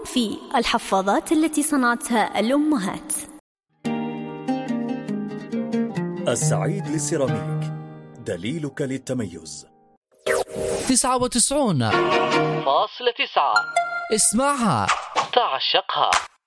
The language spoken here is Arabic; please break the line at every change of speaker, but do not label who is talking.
في الحفاضات التي صنعتها الأمهات.
السعيد للسيراميك، دليلك للتميز.
99.9
اسمعها،
تعشقها.